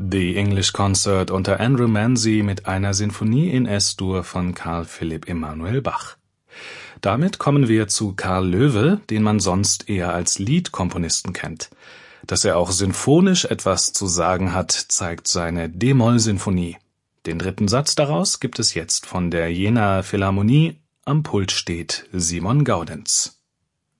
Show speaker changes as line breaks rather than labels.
The English Concert unter Andrew Manze mit einer Sinfonie in S-Dur von Carl Philipp Emanuel Bach. Damit kommen wir zu Carl Loewe, den man sonst eher als Liedkomponisten kennt. Dass er auch sinfonisch etwas zu sagen hat, zeigt seine D-Moll-Sinfonie. Den dritten Satz daraus gibt es jetzt von der Jenaer Philharmonie. Am Pult steht Simon Gaudenz.